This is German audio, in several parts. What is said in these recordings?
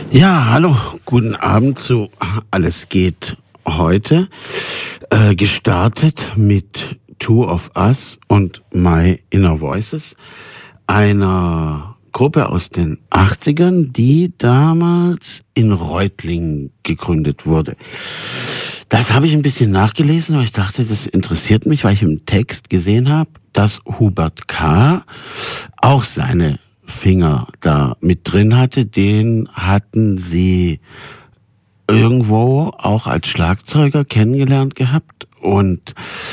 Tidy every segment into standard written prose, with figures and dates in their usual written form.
Ja, hallo, guten Abend zu Alles geht heute. Gestartet mit Two of Us und My Inner Voices, einer Gruppe aus den 80ern, die damals in Reutlingen gegründet wurde. Das habe ich ein bisschen nachgelesen, aber ich dachte, das interessiert mich, weil ich im Text gesehen habe, dass Hubert K. auch seine Finger da mit drin hatte. Den hatten sie irgendwo auch als Schlagzeuger kennengelernt gehabt und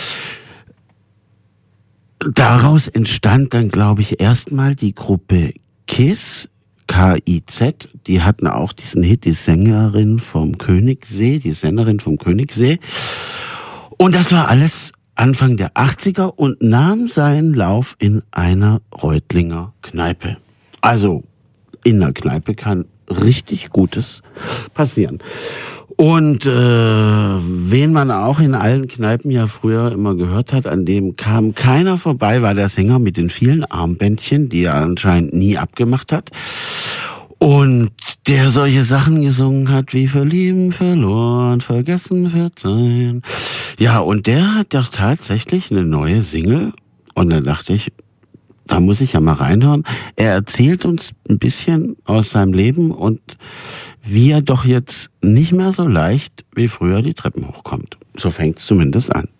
daraus entstand dann, glaube ich, erstmal die Gruppe KIZ, K-I-Z. Die hatten auch diesen Hit, die Sängerin vom Königssee, die Sängerin vom Königssee. Und das war alles Anfang der 80er und nahm seinen Lauf in einer Reutlinger Kneipe. Also in der Kneipe kann richtig Gutes passieren. Und wen man auch in allen Kneipen ja früher immer gehört hat, an dem kam keiner vorbei, war der Sänger mit den vielen Armbändchen, die er anscheinend nie abgemacht hat. Und der solche Sachen gesungen hat wie verlieben, verloren, vergessen, verzeihen. Ja, und der hat doch tatsächlich eine neue Single. Und dann dachte ich, da muss ich ja mal reinhören. Er erzählt uns ein bisschen aus seinem Leben und wie er doch jetzt nicht mehr so leicht wie früher die Treppen hochkommt. So fängt's zumindest an.